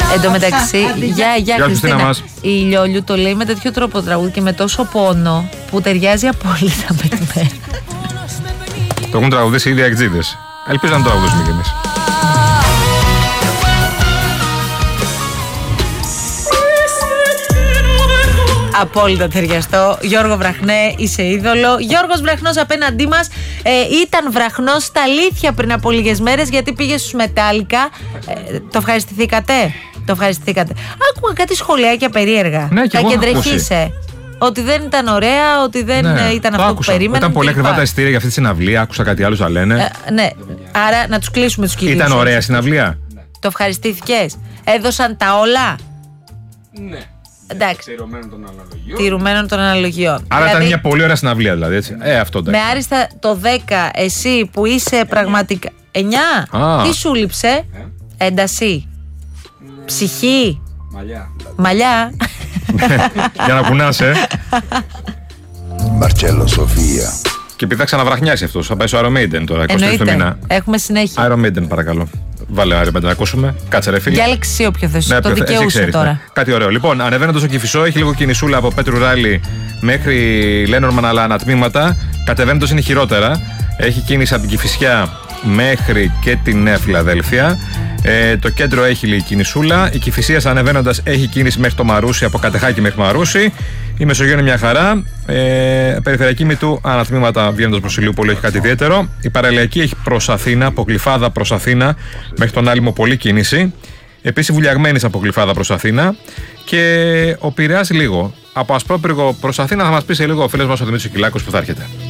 Εν τω μεταξύ, για Χριστίνα, η Λιόλιου το λέει με τέτοιο τρόπο τραγούδι και με τόσο πόνο που ταιριάζει απόλυτα με τη μέρα. Το έχουν τραγουδίσει ήδη εκτζίδες. Ελπίζω να το τραγουδήσουμε κι εμείς. Απόλυτα ταιριαστό. Γιώργο Βραχνέ, είσαι είδωλο. Γιώργος Βραχνός απέναντί μας ήταν βραχνός στα αλήθεια πριν από λίγες μέρες, γιατί πήγε στους Μετάλλικα. Το ευχαριστηθήκατε? Το ευχαριστηθήκατε? Άκουγα κάτι σχολιάκια περίεργα. Ναι, τα κεντρεχήσε. Ότι δεν ήταν ωραία, ότι δεν ήταν αυτό που περίμενα. Ήταν πολύ ακριβά τα εισιτήρια για αυτή τη συναυλία. Άκουσα κάτι άλλο να λένε. Ναι. Άρα να τους κλείσουμε τους κυρίους. Ήταν ωραία συναυλία. Το ευχαριστήθηκες? Έδωσαν τα όλα? Ναι. Εντάξει. Τηρουμένων των αναλογιών. Άρα δηλαδή, ήταν μια πολύ ωραία συναυλία, δηλαδή. Έτσι. Αυτό εντάξει. Με άριστα το 10, εσύ που είσαι πραγματικά. 9. Τι σου λείψε? Ένταση. Ψυχή. Μαλλιά. Για να κουνάσαι. Μαρτσέλο Σοφία. Και επειδή θα ξαναβραχνιάσει αυτό, θα πάει στο Iron Maiden τώρα, 23 του μήνα. Έχουμε συνέχεια. Iron Maiden, παρακαλώ. Βάλε Iron Maiden να ακούσουμε. Κάτσε ρε φίλε. Διάλεξε όποιο θες. Το δικαιούσε τώρα. Ναι. Κάτι ωραίο. Λοιπόν, ανεβαίνοντας στο Κηφισό, έχει λίγο κινησούλα από Πέτρου Ράλι μέχρι Λένορμαν, αλλά ανατμήματα. Κατεβαίνοντας είναι χειρότερα. Έχει κίνηση από την Κηφισιά μέχρι και τη Νέα Φιλαδέλφια. Το κέντρο έχει λίγη κινησούλα. Η Κηφισίας ανεβαίνοντας έχει κίνηση μέχρι το Μαρούσι, από Κατεχάκη μέχρι Μαρούσι. Η Μεσογείο είναι μια χαρά. Περιφερειακή Μητού ανατμήματα βγαίνοντας προς Ηλιούπολη έχει κάτι ιδιαίτερο. Η Παραλιακή έχει προς Αθήνα, από Γλυφάδα προς Αθήνα μέχρι τον Άλυμο πολύ κίνηση. Επίσης Βουλιαγμένης από Γλυφάδα προς Αθήνα. Και ο Πειραιάς λίγο. Από Ασπρόπυργο προς Αθήνα θα μας πει σε λίγο ο φίλος μας ο Δημήτρης Κυλάκος που θα έρχεται.